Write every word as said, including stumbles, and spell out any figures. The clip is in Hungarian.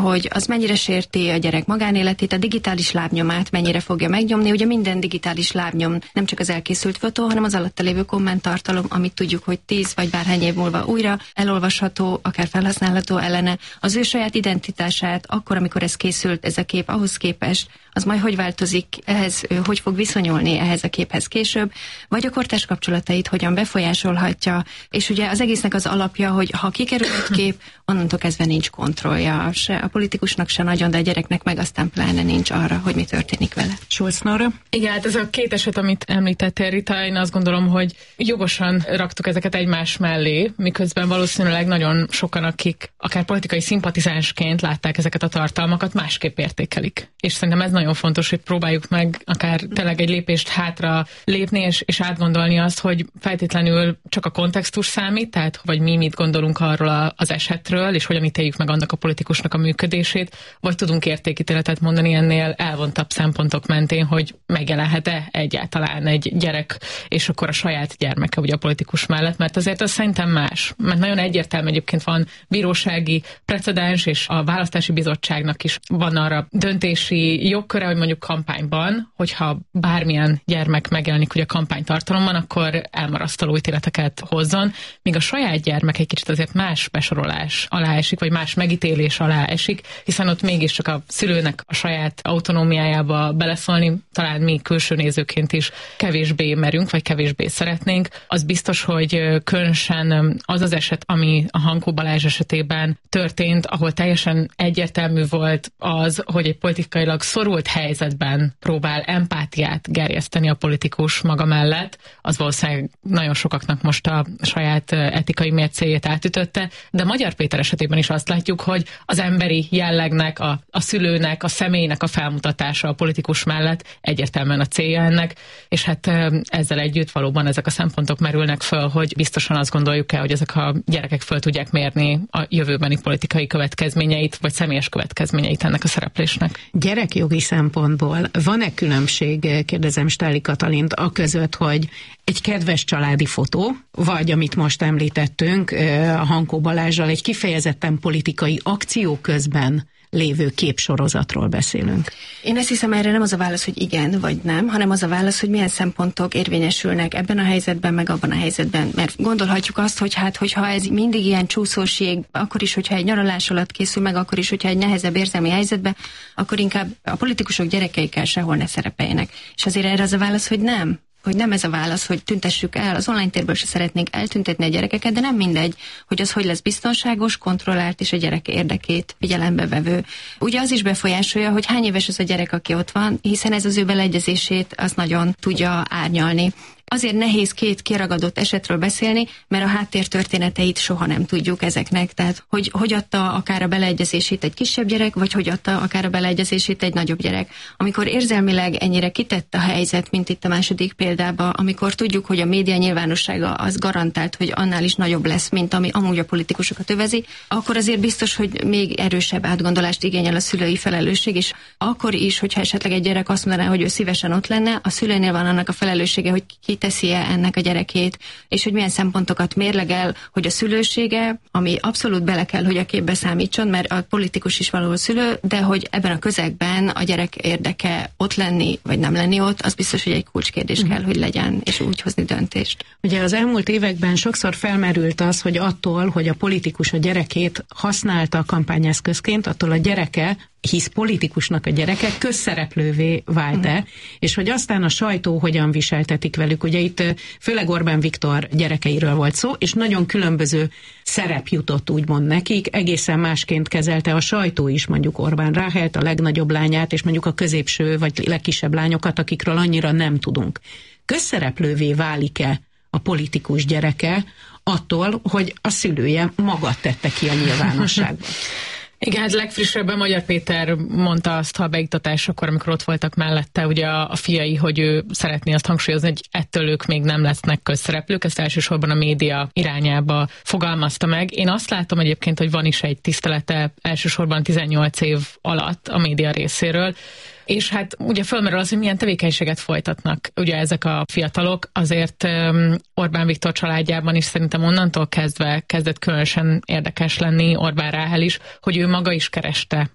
hogy az mennyire sérti a gyerek magánéletét, a digitális lábnyomát mennyire fogja megnyomni. Ugye minden digitális lábnyom nem csak az elkészült fotó, hanem az alatta lévő kommenttartalom, amit tudjuk, hogy tíz vagy bárhány év múlva újra elolvasható, akár felhasználható ellene. Az ő saját identitását akkor, amikor ez készült, ez a kép ahhoz képest, az majd hogy változik, ehhez, hogy fog viszonyulni ehhez a képhez később, vagy a kortárs kapcsolatait hogyan befolyásolhatja, és ugye az egésznek az alapja, hogy ha kikerül egy kép, onnantól kezdve nincs kontrollja, se a politikusnak se nagyon, de a gyereknek meg aztán pláne nincs arra, hogy mi történik vele. Schulz Nóra? Igen, hát ez a két eset, amit említettél, Rita, én azt gondolom, hogy jogosan raktuk ezeket egymás mellé, miközben valószínűleg nagyon sokan, akik akár politikai szimpatizánsként látták ezeket a tartalmakat, másképp értékelik. És szerintem ez nagyon fontos, hogy próbáljuk meg akár tényleg egy lépést hátra lépni, és, és átgondolni azt, hogy feltétlenül csak a kontextus számít, tehát vagy mi mit gondolunk arról a, az esetről, és hogyan ítéljük meg annak a politikusnak a működését, vagy tudunk értékítéletet mondani ennél elvontabb szempontok mentén, hogy megjelenhet-e egyáltalán egy gyerek, és akkor a saját gyermeke ugye a politikus mellett, mert azért az szerintem más. Mert nagyon egyértelmű egyébként van bírósági precedens, és a választási bizottságnak is van arra döntési jogköre, hogy mondjuk kampányban, hogyha bármilyen gyermek megjelenik ugye a kampánytartalomban, akkor elmarasztaló ítéleteket hozzon, míg a saját gyermek egy kicsit azért más besorolás alá esik, vagy más megítélés alá esik, hiszen ott mégiscsak a szülőnek a saját autonómiájába beleszólni, talán mi külső nézőként is kevésbé merünk, vagy kevésbé szeretnénk. Az biztos, hogy különösen az az eset, ami a Hankó Balázs esetében történt, ahol teljesen egyértelmű volt az, hogy egy politikailag szorult helyzetben próbál empátiát gerjeszteni a politikus maga mellett, az valószínűleg nagyon sokaknak most a saját etikai mércéjét átütötte, de Magyar Péter esetében is azt látjuk, hogy az emberi jellegnek, a, a szülőnek, a személynek a felmutatása a politikus mellett egyértelműen a célja ennek, és hát ezzel együtt valóban ezek a szempontok merülnek föl, hogy biztosan azt gondoljuk el, hogy ezek a gyerekek föl tudják mérni a jövőbeni politikai következményeit, vagy személyes következményeit ennek a szereplésnek. Gyerekjogi szempontból van-e különbség, kérdezem Stáli Katalint, a között, hogy egy kedves családi fotó, vagy amit most említettünk, a Hankó Balázsral egy kifejezetten politikai akció közben lévő képsorozatról beszélünk. Én ezt hiszem, erre nem az a válasz, hogy igen vagy nem, hanem az a válasz, hogy milyen szempontok érvényesülnek ebben a helyzetben, meg abban a helyzetben. Mert gondolhatjuk azt, hogy hát, hogyha ez mindig ilyen csúszóség, akkor is, hogyha egy nyaralás alatt készül meg, akkor is, hogyha egy nehezebb érzelmi helyzetben, akkor inkább a politikusok gyerekeikkel sehol ne szerepeljenek. És azért erre az a válasz, hogy nem. hogy nem ez a válasz, hogy tüntessük el, az online térből se szeretnénk eltüntetni a gyerekeket, de nem mindegy, hogy az hogy lesz biztonságos, kontrollált és a gyerek érdekét figyelembe vevő. Ugye az is befolyásolja, hogy hány éves az a gyerek, aki ott van, hiszen ez az ő beleegyezését az nagyon tudja árnyalni. Azért nehéz két kiragadott esetről beszélni, mert a háttértörténeteit soha nem tudjuk ezeknek. Tehát, hogy hogy adta akár a beleegyezését egy kisebb gyerek, vagy hogy adta akár a beleegyezését egy nagyobb gyerek. Amikor érzelmileg ennyire kitett a helyzet, mint itt a második példában, amikor tudjuk, hogy a média nyilvánossága az garantált, hogy annál is nagyobb lesz, mint ami amúgy a politikusokat övezi, akkor azért biztos, hogy még erősebb átgondolást igényel a szülői felelősség, és akkor is, hogyha esetleg egy gyerek azt mondaná, hogy ő szívesen ott lenne, a szülőnél van annak a felelőssége, hogy ki teszi-e ennek a gyerekét, és hogy milyen szempontokat mérlegel, hogy a szülősége, ami abszolút bele kell, hogy a képbe számítson, mert a politikus is valahol szülő, de hogy ebben a közegben a gyerek érdeke ott lenni, vagy nem lenni ott, az biztos, hogy egy kulcskérdés kell, hogy legyen, és úgy hozni döntést. Ugye az elmúlt években sokszor felmerült az, hogy attól, hogy a politikus a gyerekét használta a kampányeszközként, attól a gyereke, hisz politikusnak a gyereke közszereplővé vált-e, mm. és hogy aztán a sajtó hogyan viseltetik velük. Ugye itt főleg Orbán Viktor gyerekeiről volt szó, és nagyon különböző szerep jutott úgymond nekik, egészen másként kezelte a sajtó is mondjuk Orbán Ráhelt, a legnagyobb lányát, és mondjuk a középső vagy legkisebb lányokat, akikről annyira nem tudunk. Közszereplővé válik-e a politikus gyereke attól, hogy a szülője maga tette ki a nyilvánosságba? Igen, hát legfrissebben Magyar Péter mondta azt a beiktatásakor, amikor ott voltak mellette ugye a, a fiai, hogy ő szeretné azt hangsúlyozni, hogy ettől ők még nem lesznek közszereplők, ezt elsősorban a média irányába fogalmazta meg. Én azt látom egyébként, hogy van is egy tisztelete elsősorban tizennyolc év alatt a média részéről, és hát ugye fölmerül az, hogy milyen tevékenységet folytatnak ugye ezek a fiatalok. Azért um, Orbán Viktor családjában is szerintem onnantól kezdve kezdett különösen érdekes lenni, Orbán Ráhel is, hogy ő maga is kereste